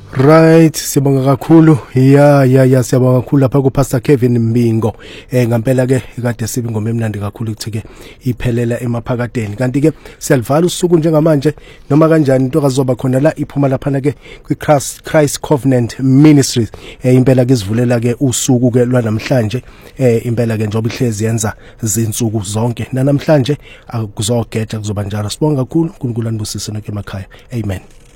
Right, siyabonga kakhulu. Siyabonga kakhulu lapha ku Pastor Kevin Mbingo. Ngempela ke kade sibe ingoma emnandi kakhulu ukuthi ke iphelela emaphakadeni. Kanti ke siyalivala usuku njengamanje noma kanjani into kazoba khona la iphuma lapha ke kwi Christ Covenant Ministries. Impela ke sivulela ke usuku ke lwanamhlanje. Impela ke njoba ihlezi yenza izinsuku zonke. Namhlanje akuzogeja kuzoba njalo. Sibonga kakhulu uNkulunkulu anibusise nonke emakhaya. Amen.